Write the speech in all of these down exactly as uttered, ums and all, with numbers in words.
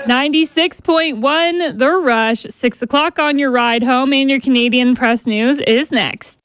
ninety-six point one, The Rush. six o'clock on your ride home, and your Canadian Press News is next.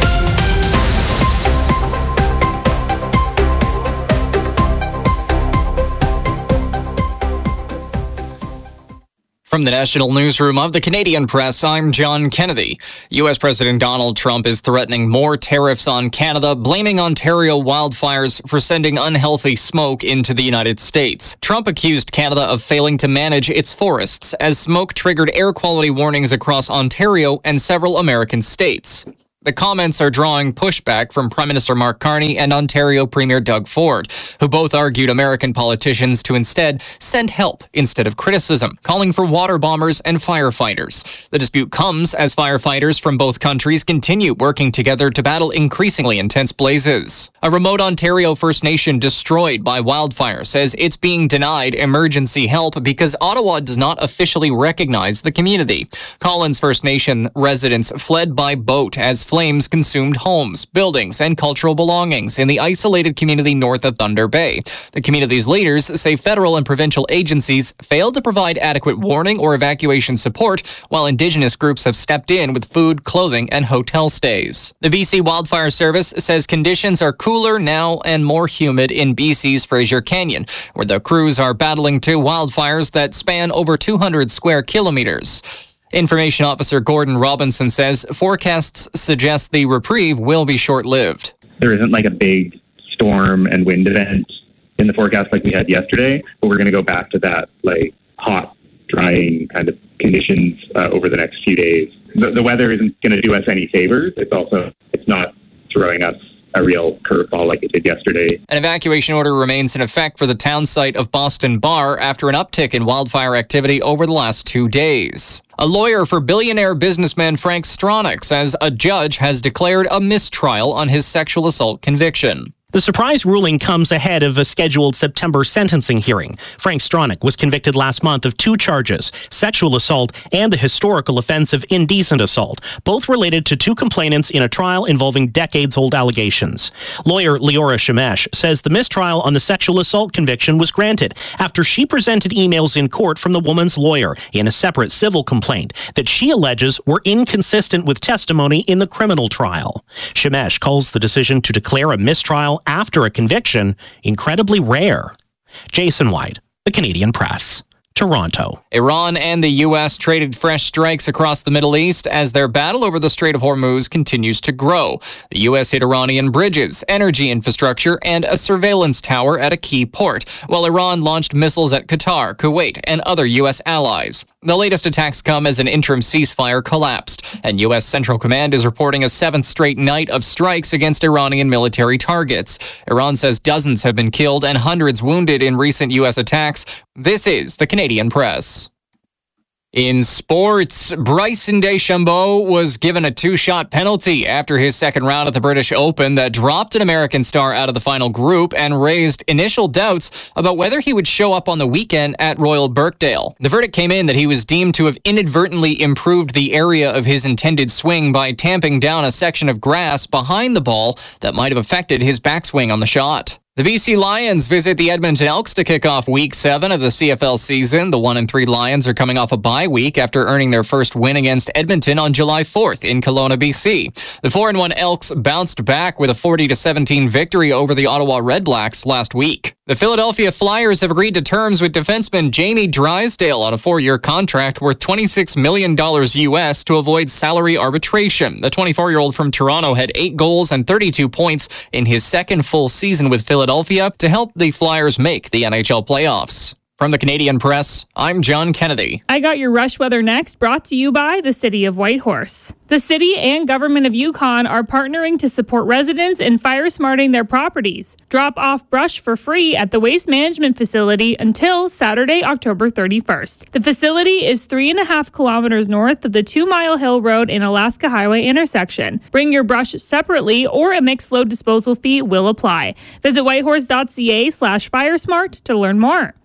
From the National Newsroom of the Canadian Press, I'm John Kennedy. U S President Donald Trump is threatening more tariffs on Canada, blaming Ontario wildfires for sending unhealthy smoke into the United States. Trump accused Canada of failing to manage its forests as smoke triggered air quality warnings across Ontario and several American states. The comments are drawing pushback from Prime Minister Mark Carney and Ontario Premier Doug Ford, who both argued American politicians to instead send help instead of criticism, calling for water bombers and firefighters. The dispute comes as firefighters from both countries continue working together to battle increasingly intense blazes. A remote Ontario First Nation destroyed by wildfire says it's being denied emergency help because Ottawa does not officially recognize the community. Collins First Nation residents fled by boat as flames consumed homes, buildings, and cultural belongings in the isolated community north of Thunder Bay. The community's leaders say federal and provincial agencies failed to provide adequate warning or evacuation support, while Indigenous groups have stepped in with food, clothing, and hotel stays. The B C Wildfire Service says conditions are cooler now and more humid in B C's Fraser Canyon, where the crews are battling two wildfires that span over two hundred square kilometers. Information Officer Gordon Robinson says forecasts suggest the reprieve will be short-lived. There isn't like a big storm and wind event in the forecast like we had yesterday, but we're going to go back to that like hot, drying kind of conditions uh, over the next few days. The, the weather isn't going to do us any favors. It's also, it's not throwing us a real curveball like it did yesterday. An evacuation order remains in effect for the town site of Boston Bar after an uptick in wildfire activity over the last two days. A lawyer for billionaire businessman Frank Stronach says a judge has declared a mistrial on his sexual assault conviction. The surprise ruling comes ahead of a scheduled September sentencing hearing. Frank Stronach was convicted last month of two charges, sexual assault and the historical offense of indecent assault, both related to two complainants in a trial involving decades-old allegations. Lawyer Leora Shemesh says the mistrial on the sexual assault conviction was granted after she presented emails in court from the woman's lawyer in a separate civil complaint that she alleges were inconsistent with testimony in the criminal trial. Shemesh calls the decision to declare a mistrial after a conviction incredibly rare. Jason White, The Canadian Press, Toronto. Iran and the U S traded fresh strikes across the Middle East as their battle over the Strait of Hormuz continues to grow. The U S hit Iranian bridges, energy infrastructure, and a surveillance tower at a key port, while Iran launched missiles at Qatar, Kuwait, and other U S allies. The latest attacks come as an interim ceasefire collapsed, and U S Central Command is reporting a seventh straight night of strikes against Iranian military targets. Iran says dozens have been killed and hundreds wounded in recent U S attacks. This is the Canadian Press. In sports, Bryson DeChambeau was given a two-shot penalty after his second round at the British Open that dropped an American star out of the final group and raised initial doubts about whether he would show up on the weekend at Royal Birkdale. The verdict came in that he was deemed to have inadvertently improved the area of his intended swing by tamping down a section of grass behind the ball that might have affected his backswing on the shot. The B C Lions visit the Edmonton Elks to kick off Week seven of the C F L season. The one and three Lions are coming off a bye week after earning their first win against Edmonton on July fourth in Kelowna, B C. The four and one Elks bounced back with a forty to seventeen victory over the Ottawa Redblacks last week. The Philadelphia Flyers have agreed to terms with defenseman Jamie Drysdale on a four-year contract worth twenty-six million dollars U S to avoid salary arbitration. The twenty-four-year-old from Toronto had eight goals and thirty-two points in his second full season with Philadelphia to help the Flyers make the N H L playoffs. From the Canadian Press, I'm John Kennedy. I got your rush weather next, brought to you by the City of Whitehorse. The city and government of Yukon are partnering to support residents in fire smarting their properties. Drop off brush for free at the waste management facility until Saturday, October thirty-first. The facility is three and a half kilometers north of the Two Mile Hill Road and Alaska Highway intersection. Bring your brush separately or a mixed load disposal fee will apply. Visit whitehorse.ca slash firesmart to learn more.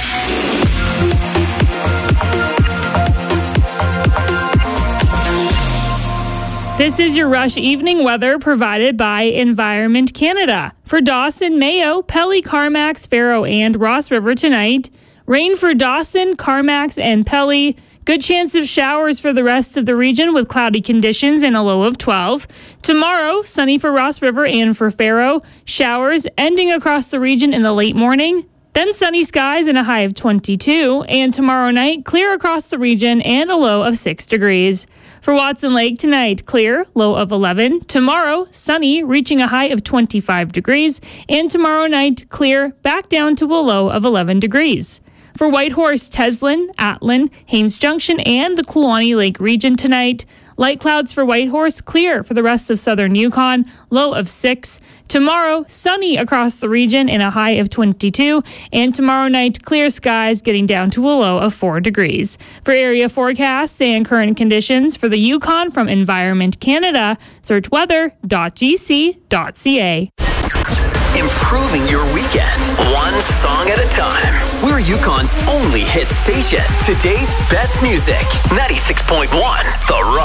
This is your Rush Evening weather provided by Environment Canada. For Dawson, Mayo, Pelly, Carmax, Faro, and Ross River tonight, Rain for Dawson, Carmax, and Pelly. Good chance of showers for the rest of the region with cloudy conditions and a low of twelve. Tomorrow, sunny for Ross River and for Faro. Showers ending across the region in the late morning. Then sunny skies and a high of twenty-two. And tomorrow night, clear across the region and a low of six degrees. For Watson Lake tonight, clear, low of eleven. Tomorrow, sunny, reaching a high of twenty-five degrees. And tomorrow night, clear, back down to a low of eleven degrees. For Whitehorse, Teslin, Atlin, Haines Junction, and the Kluane Lake region tonight. Light clouds for Whitehorse, clear for the rest of southern Yukon, low of six. Tomorrow, sunny across the region and a high of twenty-two. And tomorrow night, clear skies getting down to a low of four degrees. For area forecasts and current conditions for the Yukon from Environment Canada, search weather dot g c dot c a. Improving your weekend, one song at a time. We're Yukon's only hit station. Today's best music, ninety-six point one The Rock.